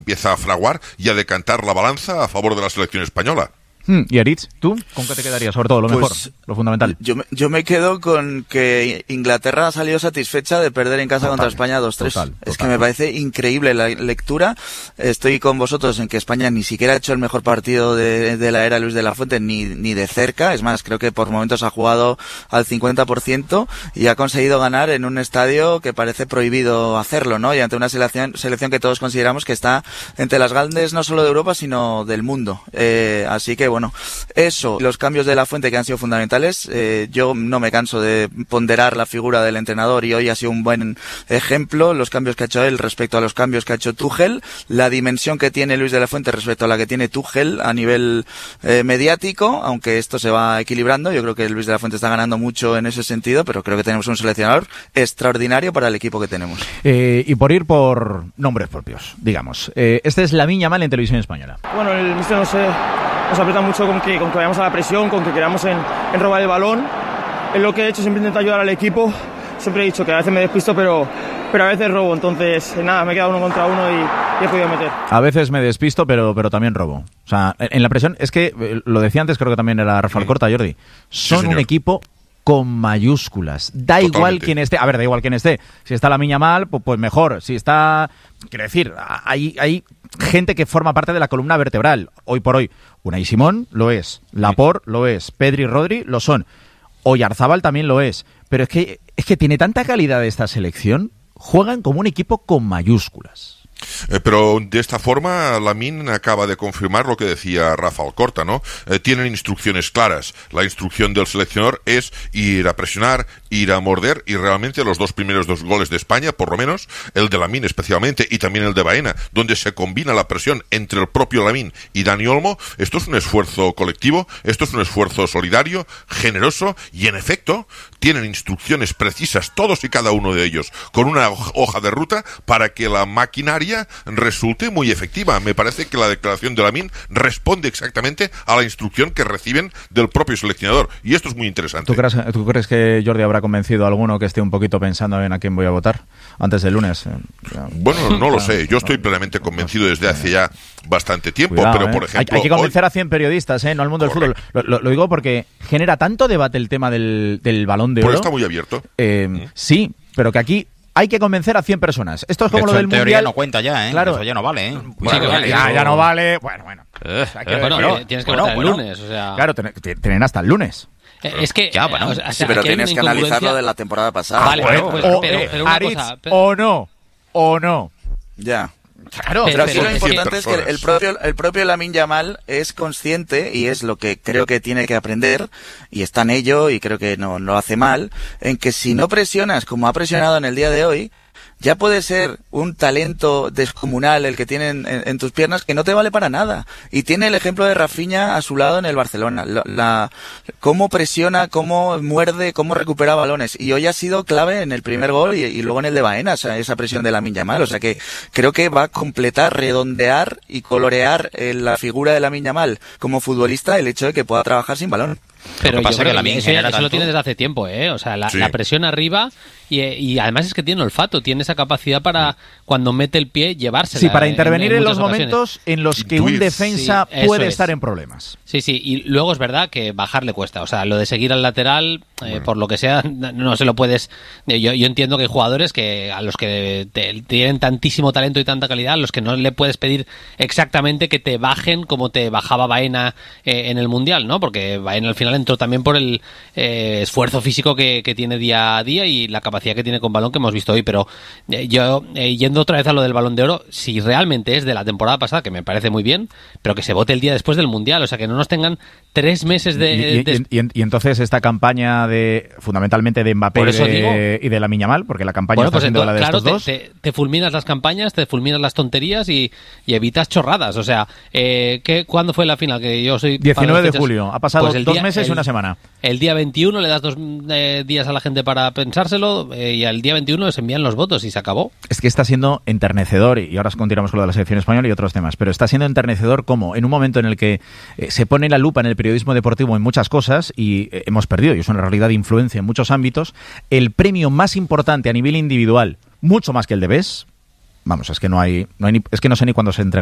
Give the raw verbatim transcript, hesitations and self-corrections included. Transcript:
empieza a fraguar y a decantar la balanza a favor de la selección española. Hmm. Y Aritz, ¿tú con qué te quedarías? Sobre todo, lo mejor, pues, lo fundamental. Yo, yo me quedo con que Inglaterra ha salido satisfecha de perder en casa total, contra España dos tres. Total, es total. que me parece increíble la lectura. Estoy con vosotros en que España ni siquiera ha hecho el mejor partido de, de la era Luis de la Fuente, ni, ni de cerca. Es más, creo que por momentos ha jugado al cincuenta por ciento y ha conseguido ganar en un estadio que parece prohibido hacerlo, ¿no? Y ante una selección, selección que todos consideramos que está entre las grandes no solo de Europa, sino del mundo. Eh, así que, bueno, eso, los cambios de la Fuente que han sido fundamentales, eh, yo no me canso de ponderar la figura del entrenador y hoy ha sido un buen ejemplo, los cambios que ha hecho él respecto a los cambios que ha hecho Tuchel, la dimensión que tiene Luis de la Fuente respecto a la que tiene Tuchel a nivel eh, mediático, aunque esto se va equilibrando, yo creo que Luis de la Fuente está ganando mucho en ese sentido, pero creo que tenemos un seleccionador extraordinario para el equipo que tenemos. Eh, y por ir por nombres propios, digamos, eh, este es Lamine Yamal en Televisión Española. Bueno, el míster no sé, nos aprieta mucho con que, con que vayamos a la presión, con que queramos en, en robar el balón. Es lo que he hecho, siempre intento ayudar al equipo. Siempre he dicho que a veces me despisto, pero, pero a veces robo. Entonces, nada, me he quedado uno contra uno y, y he podido meter. A veces me despisto, pero, pero también robo. O sea, en la presión, es que, lo decía antes, creo que también era Rafael Corta, Jordi, son sí, un equipo con mayúsculas. Da Totalmente. igual quién esté. A ver, da igual quién esté. Si está Lamine Yamal, pues, pues mejor. Si está... Quiero decir, hay... hay gente que forma parte de la columna vertebral. Hoy por hoy, Unai Simón lo es, Laporte lo es, Pedri y Rodri lo son, Oyarzabal también lo es, pero es que, es que tiene tanta calidad esta selección, juegan como un equipo con mayúsculas. Eh, pero de esta forma Lamine acaba de confirmar lo que decía Rafa Alcorta, ¿no? Eh, tienen instrucciones claras. La instrucción del seleccionador es ir a presionar, ir a morder, y realmente los dos primeros dos goles de España, por lo menos, el de Lamine especialmente y también el de Baena, donde se combina la presión entre el propio Lamine y Dani Olmo, esto es un esfuerzo colectivo, esto es un esfuerzo solidario, generoso, y en efecto tienen instrucciones precisas todos y cada uno de ellos, con una hoja de ruta para que la maquinaria resulte muy efectiva. Me parece que la declaración de Lamine responde exactamente a la instrucción que reciben del propio seleccionador, y esto es muy interesante. ¿Tú crees, ¿Tú crees que Jordi habrá convencido a alguno que esté un poquito pensando en a quién voy a votar antes del lunes? Bueno, no lo sé. Yo estoy plenamente convencido desde hace ya bastante tiempo. Cuidado, pero ¿eh? por ejemplo, hay, hay que convencer hoy... a cien periodistas, ¿eh? No al mundo Correcto. del fútbol. Lo, lo, lo digo porque genera tanto debate el tema del, del Balón de Oro. Pues está muy abierto. Eh, mm. Sí, pero que aquí hay que convencer a cien personas. Esto es como Esto lo del en teoría mundial. no cuenta ya, ¿eh? Claro. Eso ya no vale, ¿eh? Bueno, Sí, vale, ya, eso- ya no vale. Bueno, bueno. Eh, O sea, eh, quiero Bueno, decir, eh, tienes que bueno, votar el bueno. lunes, o sea... claro, ten- tienen hasta el lunes. Eh, Es que... Ya, bueno. o sea, Sí, pero aquí hay tienes una que analizarlo incongruencia. de la temporada pasada. Vale, Bueno, pues, o, pero- eh, pero una Aritz, cosa, pero- o no, o no. ya. Claro, Pero aquí pero lo es que- importante es que el propio, el propio Lamine Yamal es consciente, y es lo que creo que tiene que aprender, y está en ello, y creo que no, no lo hace mal, en que si no presionas como ha presionado en el día de hoy, ya puede ser un talento descomunal el que tienen en, en tus piernas que no te vale para nada. Y tiene el ejemplo de Rafinha a su lado en el Barcelona. La, la, cómo presiona, cómo muerde, cómo recupera balones. Y hoy ha sido clave en el primer gol y, y luego en el de Baena, o sea, esa presión de Lamine Yamal. O sea que creo que va a completar, redondear y colorear eh, la figura de Lamine Yamal como futbolista el hecho de que pueda trabajar sin balón. Pero Lo que yo pasa creo es que Lamine eso, ya- genera eso lo tanto. tienes desde hace tiempo, ¿eh? O sea, la, Sí. la presión arriba y, y además es que tiene olfato, tiene esa capacidad para cuando mete el pie llevársela. Sí, para en- intervenir en, en los muchas ocasiones. momentos en los que Intuir. un defensa Sí, eso puede es. estar en problemas. Sí, sí, y luego es verdad que bajar le cuesta. O sea, lo de seguir al lateral, eh, por lo que sea, no se lo puedes... Yo, yo entiendo que hay jugadores que a los que te- tienen tantísimo talento y tanta calidad, a los que no le puedes pedir exactamente que te bajen como te bajaba Baena eh, en el Mundial, ¿no? Porque Baena al final entró también por el eh, esfuerzo físico que, que tiene día a día y la capacidad que tiene con balón que hemos visto hoy. Pero eh, yo, eh, yendo otra vez a lo del Balón de Oro, si realmente es de la temporada pasada, que me parece muy bien, pero que se vote el día después del Mundial, o sea, que no nos tengan tres meses de... y, y- de- y- y- y entonces esta campaña de fundamentalmente de Mbappé Por eso y de, digo- y de Lamine Yamal, porque la campaña Bueno, está pues siendo entonces, la de claro, estos dos. te, te- te fulminas las campañas, te fulminas las tonterías y, y evitas chorradas. O sea, eh, ¿qué, ¿cuándo fue la final? Que yo soy diecinueve de fechas. julio. Ha pasado Pues el dos día- meses y el- una semana. El día veintiuno le das dos eh, días a la gente para pensárselo eh, y al día veintiuno les envían los votos y se acabó. Es que está siendo enternecedor, y ahora continuamos con lo de la selección española y otros temas, pero está siendo enternecedor como en un momento en el que eh, se pone la lupa en el periodismo deportivo en muchas cosas y eh, hemos perdido, y es una realidad de influencia en muchos ámbitos, el premio más importante a nivel individual, mucho más que el de B E S, vamos, es que no hay, no hay ni, es que no sé ni cuándo se entrega